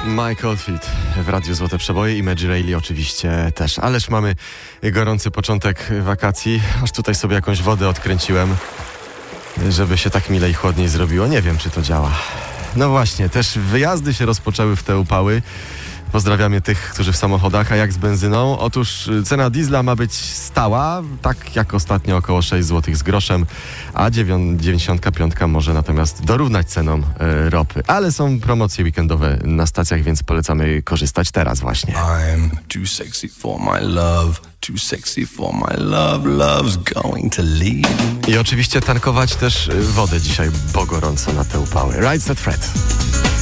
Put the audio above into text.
Mike Oldfield w Radiu Złote Przeboje i Maggie Reilly oczywiście też. Ależ mamy gorący początek wakacji. Aż tutaj sobie jakąś wodę odkręciłem, żeby się tak milej chłodniej zrobiło. Nie wiem, czy to działa. No właśnie, też wyjazdy się rozpoczęły w te upały. Pozdrawiamy tych, którzy w samochodach, a jak z benzyną? Otóż cena diesla ma być stała, tak jak ostatnio około 6 zł z groszem, a 95 może natomiast dorównać cenom ropy. Ale są promocje weekendowe na stacjach, więc polecamy korzystać teraz właśnie. I'm too sexy for my love, too sexy for my love, love's going to leave me. I oczywiście tankować też wodę dzisiaj, bo gorąco na te upały. Right Set Fred.